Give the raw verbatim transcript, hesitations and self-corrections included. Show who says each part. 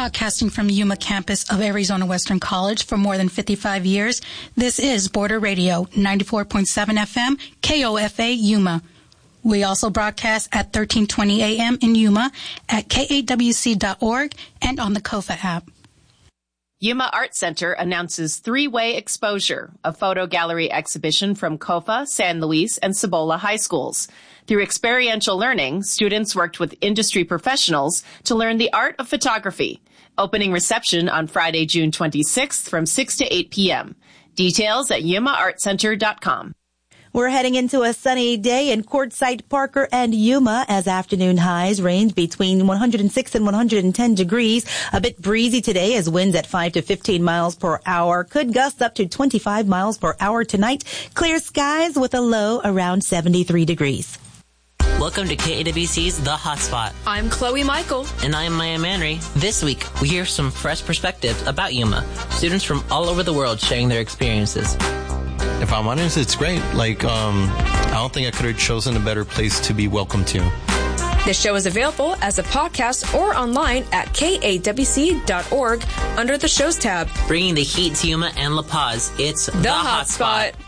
Speaker 1: Broadcasting from Yuma campus of Arizona Western College for more than fifty-five years, this is Border Radio, ninety-four point seven F M, K O F A, Yuma. We also broadcast at thirteen twenty A M in Yuma, at K A W C dot org, and on the Kofa app.
Speaker 2: Yuma Art Center announces Three-Way Exposure, a photo gallery exhibition from Kofa, San Luis, and Cibola high schools. Through experiential learning, students worked with industry professionals to learn the art of photography. Opening reception on Friday, June twenty-sixth from six to eight P M Details at yuma art center dot com.
Speaker 3: We're heading into a sunny day in Quartzsite, Parker, and Yuma as afternoon highs range between one hundred six and one hundred ten degrees. A bit breezy today as winds at five to fifteen miles per hour could gust up to twenty-five miles per hour tonight. Clear skies with a low around seventy-three degrees.
Speaker 4: Welcome to K A W C's The Hotspot.
Speaker 5: I'm Chloe Michael.
Speaker 4: And I'm Maya Manry. This week, we hear some fresh perspectives about Yuma. Students from all over the world sharing their experiences.
Speaker 6: If I'm honest, it's great. Like, um, I don't think I could have chosen a better place to be welcome to.
Speaker 5: The show is available as a podcast or online at K A W C dot org under the shows tab.
Speaker 4: Bringing the heat to Yuma and La Paz, it's The,
Speaker 5: the
Speaker 4: Hotspot.
Speaker 5: Hotspot.